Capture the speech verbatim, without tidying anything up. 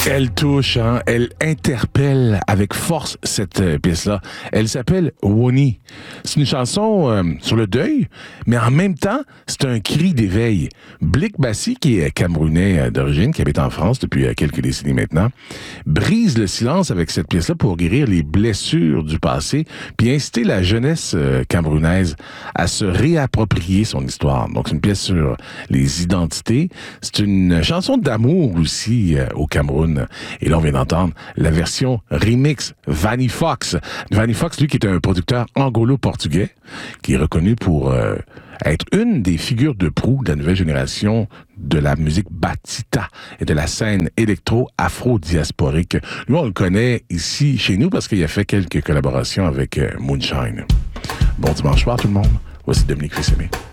Elle touche, hein, elle interpelle avec force cette euh, pièce-là. Elle s'appelle Woni. C'est une chanson euh, sur le deuil, mais en même temps, c'est un cri d'éveil. Blick Bassi, qui est camerounais euh, d'origine, qui habite en France depuis euh, quelques décennies maintenant, brise le silence avec cette pièce-là pour guérir les blessures du passé, puis inciter la jeunesse euh, camerounaise à se réapproprier son histoire. Donc, c'est une pièce sur les identités. C'est une chanson d'amour aussi euh, au Cameroun. Et là, on vient d'entendre la version remix Vanny Fox. Vanny Fox, lui, qui est un producteur angolo-portugais, qui est reconnu pour euh, être une des figures de proue de la nouvelle génération de la musique batita et de la scène électro-afro-diasporique. Lui, on le connaît ici, chez nous, parce qu'il a fait quelques collaborations avec euh, Moonshine. Bon dimanche soir, tout le monde. Voici Dominique Fils-Aimé.